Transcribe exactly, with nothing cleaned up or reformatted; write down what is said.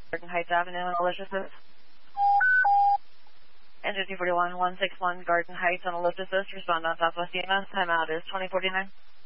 Garden Heights Avenue on Elysius. Engine two forty-one, one six one Garden Heights on Elysius. Respond on Southwest E M S. Time out is twenty forty-nine.